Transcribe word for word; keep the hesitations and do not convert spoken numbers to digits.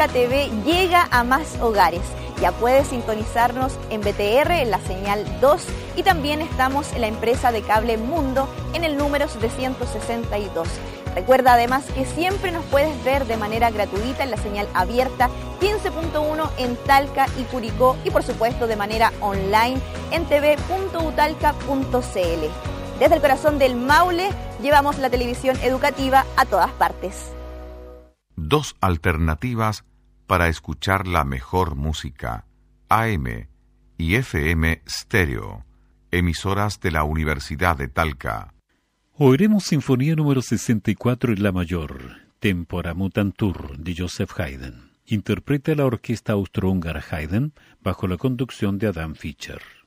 Talca T V llega a más hogares. Ya puedes sintonizarnos en B T R en la señal dos y también estamos en la empresa de cable Mundo en el número setecientos sesenta y dos. Recuerda además que siempre nos puedes ver de manera gratuita en la señal abierta quince punto uno en Talca y Curicó y por supuesto de manera online en t v punto u talca punto c l. Desde el corazón del Maule llevamos la televisión educativa a todas partes. Dos alternativas para escuchar la mejor música, A M y F M Stereo, emisoras de la Universidad de Talca. Oiremos Sinfonía número sesenta y cuatro en La mayor, Tempora Mutantur, de Joseph Haydn. Interpreta la orquesta austrohúngara Haydn bajo la conducción de Adam Fischer.